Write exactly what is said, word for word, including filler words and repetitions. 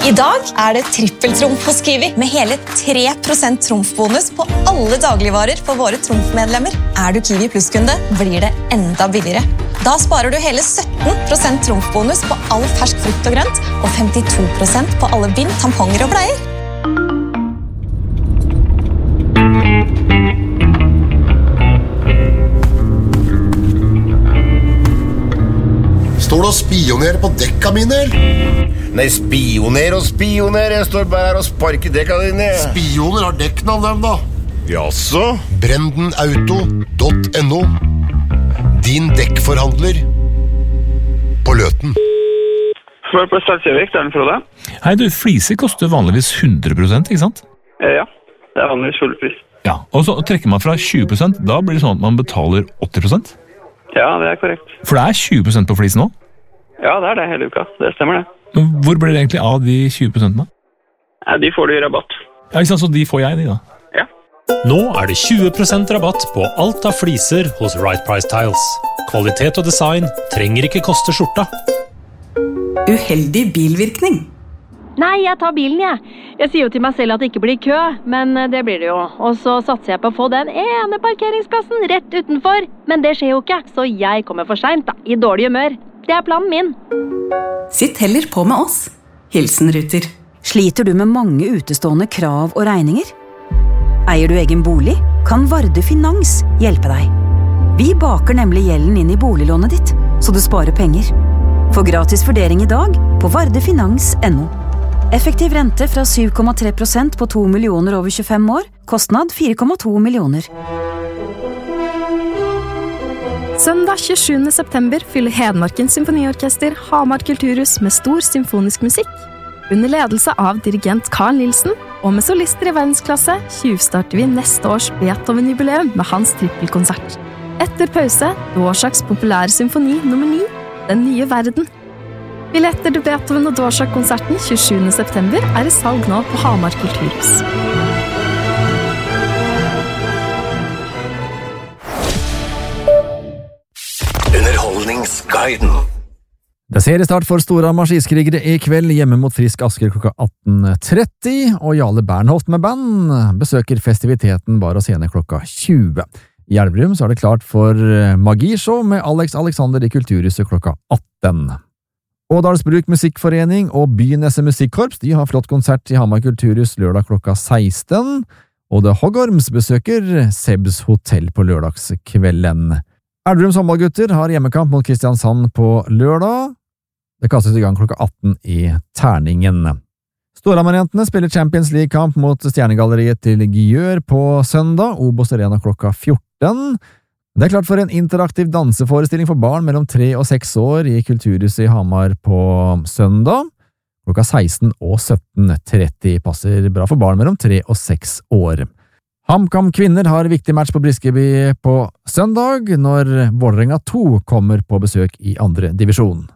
I dag er det trippeltrumf hos Kiwi, med hele tre prosent trumfbonus på alle dagligvarer for våre trumfmedlemmer. Er du Kiwi Plus-kunde, blir det enda billigere. Da sparer du hele sytten prosent trumfbonus på all fersk frukt og grønt, og femtito prosent på alle bind, tamponger og bleier. Står du og spionerer på dekka mine, eller? Nei, spioner og spioner. Jeg står bare her og sparker dekka dine. Spioner har dekknavn dem, da. Jaså? Brendenauto punktum no. Din dekkforhandler på Løten. Spør på Salsjøvik, det er den Frode. Hei du, fliser koster vanligvis hundre prosent, ikke sant? Ja, det er vanligvis fullpris. Ja, og så trekker man fra tjue prosent, da blir det sånn at man betaler åtti prosent? Ja, det er korrekt. For det er tjue prosent på flisen nå? Ja, det er det hele uka. Det stemmer det. Men hvor blir det egentlig av de tjue prosentene? Ja, de får du i rabatt. Ja, ikke sant, så de får jeg, de da? Ja. Nå er det tjue prosent rabatt på alt av fliser hos Right Price Tiles. Kvalitet og design trenger ikke koste skjorta. Uheldig bilvirkning. Nei, jeg tar bilen, jeg. Jeg sier jo til meg selv at det ikke blir kø, men det blir det jo. Og så satser jeg på å få den ene parkeringsplassen rett utenfor. Men det skjer jo ikke, så jeg kommer for sent da, i dårlig humør. Det er planen min. Sitt heller på med oss. Hilsen Ruter. Sliter du med mange utestående krav og regninger? Eier du egen bolig? Kan Varde Finans hjelpe deg? Vi baker nemlig gjelden inn i boliglånet ditt, så du sparer penger. Få gratis vurdering i dag på vardefinans punktum no. Effektiv rente fra syv komma tre prosent på to millioner over tjuefem år. Kostnad fire komma to millioner. Søndag tjuesjuende september fyller Hedmarkens Symfoniorkester Hamar Kulturhus med stor symfonisk musikk. Under ledelse av dirigent Carl Nielsen, og med solister i verdensklasse, tjuvstarter vi neste års Beethoven-jubileum med hans trippelkonsert. Etter pause, Dvoraks populære symfoni nummer ni, Den nye verden. Billetter til Beethoven og Dvorák-konserten tjuesjuende september er i salg nå på Hamar Kulturhus. Underholdningsguiden. Det er seriestart for Storhamar Skiskrigere i kveld hjemme mot Frisk Asker klokka atten tretti, og Jarle Bernhoft med band besøker festiviteten Bar og Scene klokka tjue. I Elverum så er det klart for Magishow med Alex Alexander i Kulturhuset klokka atten. Ådalsbruk Musikkforening og Byneset Musikkorps de har flott konsert i Hamar Kulturhus lørdag klokka seksten, og The Hoggorms besøker Sebs Hotel på lørdagskvelden. Elverums håndballgutter har hjemmekamp mot Kristiansand på lørdag. Det kastes i gang klokka atten i Terningen. Storhamar-jentene spiller Champions League-kamp mot Stjernegalleriet til Gjør på søndag, Obos Arena klokka fjorten. Det er klart for en interaktiv danseforestilling for barn mellom tre og seks år i Kulturhuset i Hamar på søndag. Klokka seksten og sytten tretti passer bra for barn mellom tre og seks år. HamKam kvinner har viktig match på Briskeby på søndag, når Vålerenga to kommer på besøk i andre divisjon.